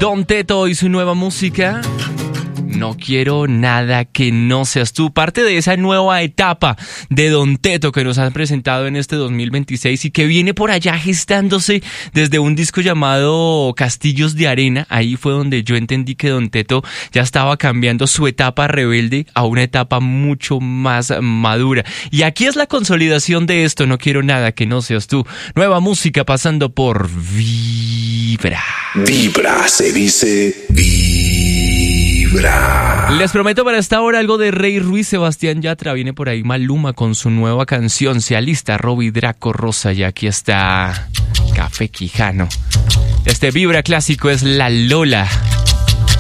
Don Teto y su nueva música. No quiero nada que no seas tú. Parte de esa nueva etapa de Don Teto que nos han presentado en este 2026 y que viene por allá gestándose desde un disco llamado Castillos de Arena. Ahí fue donde yo entendí que Don Teto ya estaba cambiando su etapa rebelde a una etapa mucho más madura. Y aquí es la consolidación de esto. No quiero nada que no seas tú. Nueva música pasando por Vibra. Vibra, se dice Vibra. Les prometo para esta hora algo de Rey Ruiz. Sebastián Yatra, viene por ahí Maluma con su nueva canción. Se alista Robbie Draco Rosa y aquí está Café Quijano. Este Vibra clásico es La Lola.